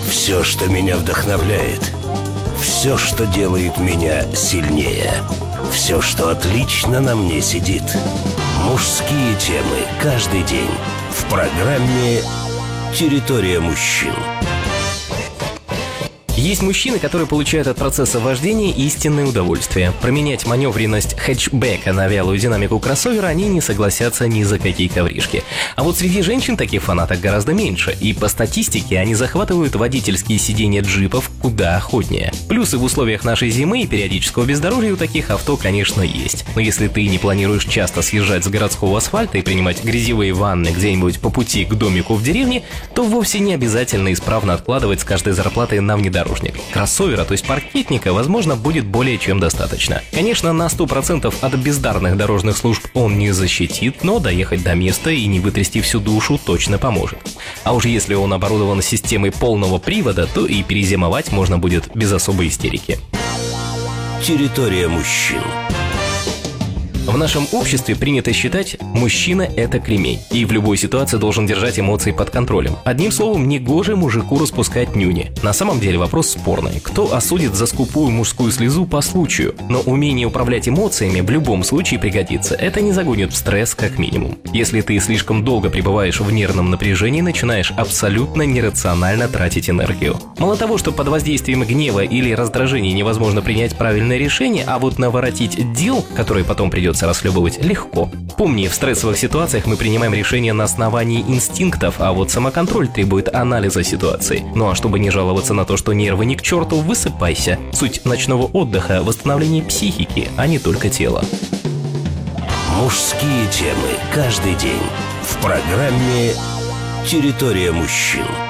Все, что меня вдохновляет. Все, что делает меня сильнее. Все, что отлично на мне сидит. Мужские темы каждый день в программе «Территория мужчин». Есть мужчины, которые получают от процесса вождения истинное удовольствие. Променять маневренность хэтчбека на вялую динамику кроссовера они не согласятся ни за какие ковришки. А вот среди женщин таких фанаток гораздо меньше, и по статистике они захватывают водительские сиденья джипов куда охотнее. Плюсы в условиях нашей зимы и периодического бездорожья у таких авто, конечно, есть. Но если ты не планируешь часто съезжать с городского асфальта и принимать грязевые ванны где-нибудь по пути к домику в деревне, то вовсе не обязательно исправно откладывать с каждой зарплаты на внедорожник. Кроссовера, то есть паркетника, возможно, будет более чем достаточно. Конечно, на 100% от бездарных дорожных служб он не защитит, но доехать до места и не вытрясти всю душу точно поможет. А уж если он оборудован системой полного привода, то и перезимовать можно будет без особой истерики. Территория мужчин. В нашем обществе принято считать, мужчина – это кремень, и в любой ситуации должен держать эмоции под контролем. Одним словом, негоже мужику распускать нюни. На самом деле вопрос спорный. Кто осудит за скупую мужскую слезу по случаю? Но умение управлять эмоциями в любом случае пригодится. Это не загонит в стресс как минимум. Если ты слишком долго пребываешь в нервном напряжении, начинаешь абсолютно нерационально тратить энергию. Мало того, что под воздействием гнева или раздражения невозможно принять правильное решение, а вот наворотить дел, которые потом придется расхлебывать, легко. Помни, в стрессовых ситуациях мы принимаем решения на основании инстинктов, а вот самоконтроль требует анализа ситуации. Ну а чтобы не жаловаться на то, что нервы ни к черту, высыпайся. Суть ночного отдыха – восстановление психики, а не только тела. Мужские темы каждый день в программе «Территория мужчин».